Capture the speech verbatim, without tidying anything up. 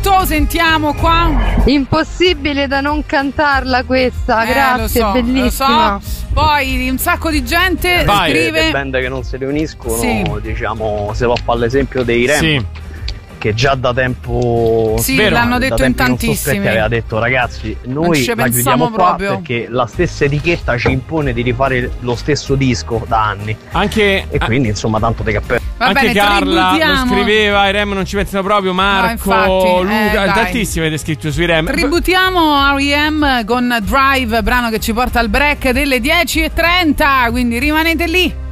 Tutto, sentiamo qua. Impossibile da non cantarla questa, Eh, grazie, lo so, bellissima. lo so. Poi un sacco di gente Vai. scrive Le band che non si riuniscono, Sì. diciamo, se va a fare l'esempio dei Rem, Sì. che già da tempo Sì, Vero, l'hanno da detto tempi in non tantissimi. sospetti aveva detto ragazzi noi ci la pensiamo chiudiamo qua proprio. perché la stessa etichetta ci impone di rifare lo stesso disco da anni Anche, e quindi insomma tanto di cappello. Va anche bene, Carla lo tributiamo. scriveva, i Rem non ci pensano proprio, Marco, infatti, eh, Luca, dai. tantissimi avete scritto sui Rem. Tributiamo R E M con Drive, brano che ci porta al break delle dieci e trenta, quindi rimanete lì.